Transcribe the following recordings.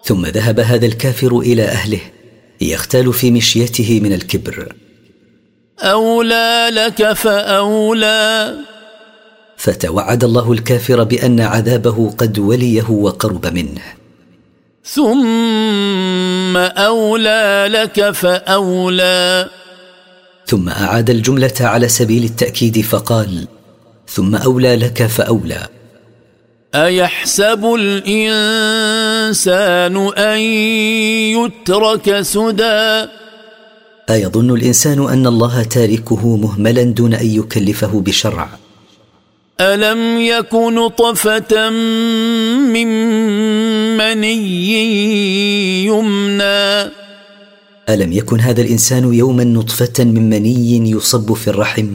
ثم ذهب هذا الكافر إلى أهله يختال في مشيته من الكبر. أولى لك فأولى. فتوعد الله الكافر بأن عذابه قد وليه وقرب منه. ثم أولى لك فأولى. ثم أعاد الجملة على سبيل التأكيد فقال: ثم أولى لك فأولى. أيحسب الإنسان أن يترك سدى. أيظن الإنسان أن الله تاركه مهملا دون أن يكلفه بشرع؟ ألم يك نطفة من مني يمنى. ألم يكن هذا الإنسان يوما نطفة من مني يصب في الرحم،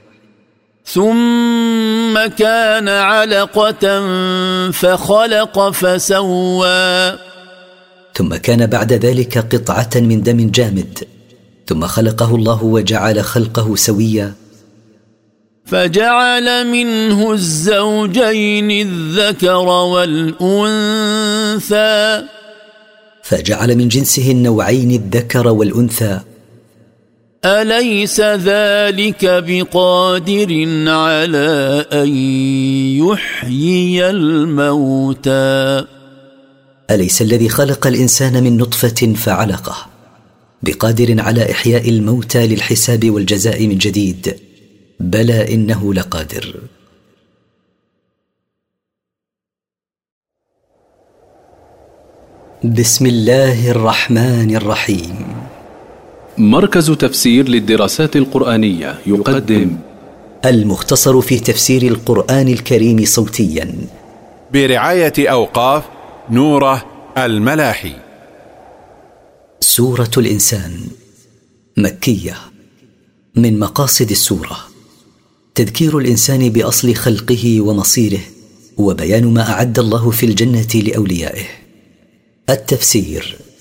ثم كان علقة فخلق فسوى. ثم كان بعد ذلك قطعة من دم جامد، ثم خلقه الله وجعل خلقه سويا. فجعل منه الزوجين الذكر والأنثى. فجعل من جنسه النوعين الذكر والأنثى. أليس ذلك بقادر على أن يحيي الموتى. أليس الذي خلق الإنسان من نطفة فعلقه بقادر على إحياء الموتى للحساب والجزاء من جديد؟ بلى إنه لقادر. بسم الله الرحمن الرحيم. مركز تفسير للدراسات القرآنية يقدم المختصر في تفسير القرآن الكريم صوتيا برعاية أوقاف نوره الملاحي. سورة الإنسان مكية. من مقاصد السورة تذكير الإنسان بأصل خلقه ومصيره، وبيان ما أعد الله في الجنة لأوليائه. التفسير: